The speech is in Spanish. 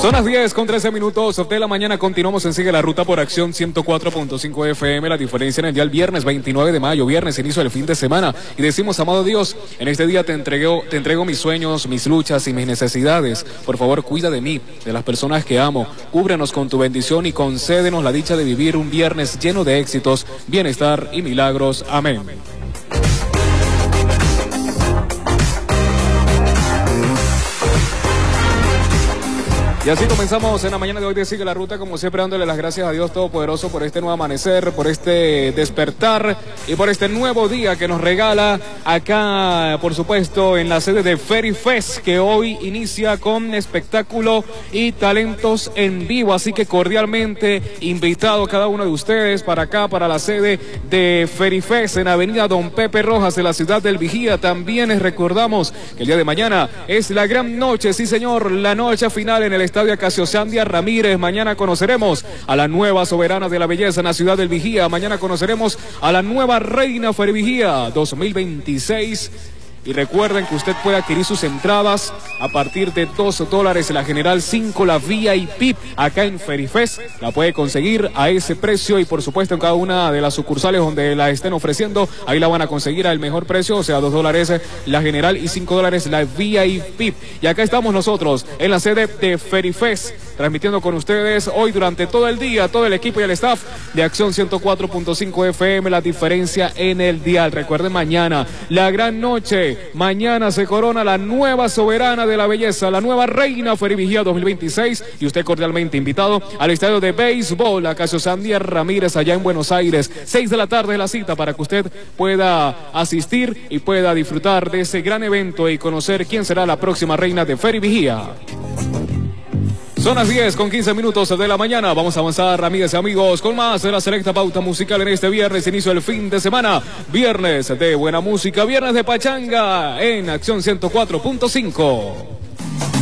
Son las 10:13 de la mañana. Continuamos en Sigue la Ruta por Acción 104.5 FM. La diferencia en el día el viernes 29 de mayo, viernes, inicio del fin de semana. Y decimos, amado Dios, en este día te entrego mis sueños, mis luchas y mis necesidades. Por favor, cuida de mí, de las personas que amo. Cúbrenos con tu bendición y concédenos la dicha de vivir un viernes lleno de éxitos, bienestar y milagros. Amén. Y así comenzamos en la mañana de hoy de Sigue la Ruta, como siempre dándole las gracias a Dios Todopoderoso por este nuevo amanecer, por este despertar y por este nuevo día que nos regala acá, por supuesto, en la sede de Ferifest, que hoy inicia con espectáculo y talentos en vivo. Así que cordialmente invitado a cada uno de ustedes para acá, para la sede de Ferifest en Avenida Don Pepe Rojas de la ciudad del Vigía. También les recordamos que el día de mañana es la gran noche, sí señor, la noche final en el Estadio Acacio Sandia Ramírez. Mañana conoceremos a la nueva soberana de la belleza en la ciudad del Vigía. Mañana conoceremos a la nueva reina Ferivigía 2026. Y recuerden que usted puede adquirir sus entradas a partir de $2 la General 5, la VIP, acá en Ferifest. La puede conseguir a ese precio y por supuesto en cada una de las sucursales donde la estén ofreciendo, ahí la van a conseguir al mejor precio, o sea, $2 la General y $5 la VIP. Y acá estamos nosotros en la sede de Ferifest, transmitiendo con ustedes hoy durante todo el día, todo el equipo y el staff de Acción 104.5 FM, la diferencia en el dial. Recuerden, mañana, la gran noche. Mañana se corona la nueva soberana de la belleza, la nueva reina Ferivigía 2026, y usted cordialmente invitado al estadio de béisbol Acacio Sandia Ramírez allá en Buenos Aires. 6 de la tarde la cita para que usted pueda asistir y pueda disfrutar de ese gran evento y conocer quién será la próxima reina de Ferivigía. Son las 10:15 de la mañana. Vamos a avanzar, amigas y amigos, con más de la selecta pauta musical en este viernes, inicio del fin de semana. Viernes de buena música, viernes de pachanga en Acción 104.5.